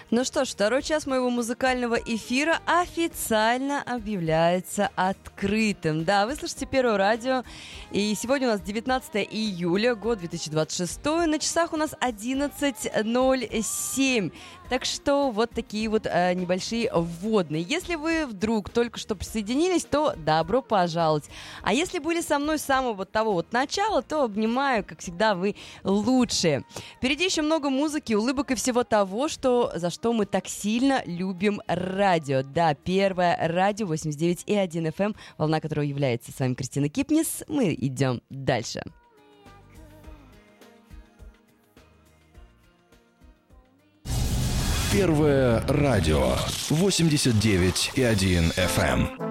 Ну что ж, второй час моего музыкального эфира официально объявляется открытым. Да, вы слышите Первое радио, и сегодня у нас 19 июля, год 2026, на часах у нас 11:07. Так что вот такие вот небольшие вводные. Если вы вдруг только что присоединились, то добро пожаловать. А если были со мной с самого вот того вот начала, то обнимаю, как всегда, вы лучшие. Впереди еще много музыки, улыбок и всего того, за что мы так сильно любим радио. Да, Первое радио 89,1 FM, волна которого является с вами Кристина Кипнис. Мы идем дальше. Первое радио 89,1 FM.